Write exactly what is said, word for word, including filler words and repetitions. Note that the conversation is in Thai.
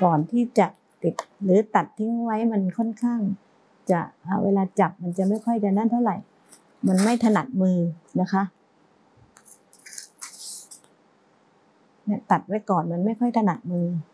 ก่อนที่จะติดหรือตัดทิ้งไว้มันค่อนข้างจะเวลาจับมันจะไม่ค่อยจะนั่นเท่าไหร่มันไม่ถนัดมือนะคะเนี่ยตัดไว้ก่อนมันไม่ค่อยถนัดมือ